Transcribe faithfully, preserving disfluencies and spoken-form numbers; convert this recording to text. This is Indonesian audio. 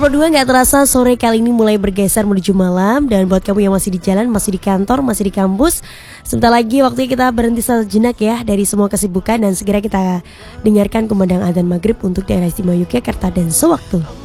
berdua nggak terasa sore kali ini mulai bergeser menuju malam. Dan buat kamu yang masih di jalan, masih di kantor, masih di kampus, sebentar lagi waktunya kita berhenti sejenak ya dari semua kesibukan. Dan segera kita dengarkan kumandang adzan maghrib untuk daerah istimewa Yogyakarta dan sewaktu.